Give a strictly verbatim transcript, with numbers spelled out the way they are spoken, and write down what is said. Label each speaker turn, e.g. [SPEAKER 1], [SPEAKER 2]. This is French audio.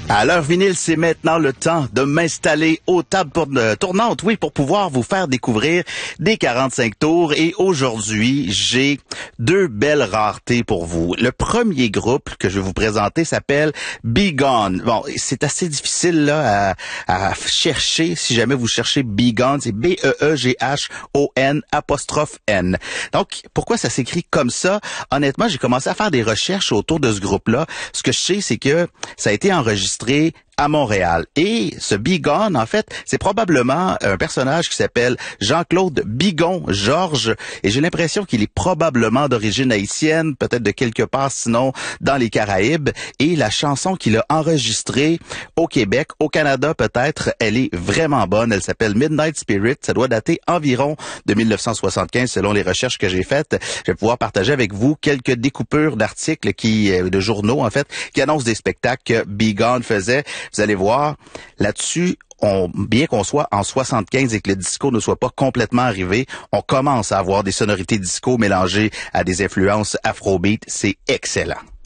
[SPEAKER 1] À l'heure vinyle, c'est maintenant le temps de m'installer aux tables pour, euh, tournantes, oui, pour pouvoir vous faire découvrir des quarante-cinq tours. Et aujourd'hui, j'ai deux belles raretés pour vous. Le premier groupe que je vais vous présenter s'appelle Be Gone. Bon, c'est assez difficile là à, à chercher. Si jamais vous cherchez Be Gone, c'est B E E G H O N apostrophe N. Donc, pourquoi ça s'écrit comme ça? Honnêtement, j'ai commencé à faire des recherches autour de ce groupe-là. Ce que je sais, c'est que ça a été enregistré à Montréal. Et ce Be Gone, en fait, c'est probablement un personnage qui s'appelle Jean-Claude Bigon Georges, et j'ai l'impression qu'il est probablement d'origine haïtienne, peut-être de quelque part, sinon dans les Caraïbes. Et la chanson qu'il a enregistrée au Québec, au Canada peut-être, elle est vraiment bonne. Elle s'appelle Midnight Spirit. Ça doit dater environ de mille neuf cent soixante-quinze, selon les recherches que j'ai faites. Je vais pouvoir partager avec vous quelques découpures d'articles qui, de journaux, en fait, qui annoncent des spectacles que Be Gone faisait. Vous allez voir, là-dessus, on, bien qu'on soit en soixante-quinze et que le disco ne soit pas complètement arrivé, on commence à avoir des sonorités disco mélangées à des influences afrobeat. C'est excellent.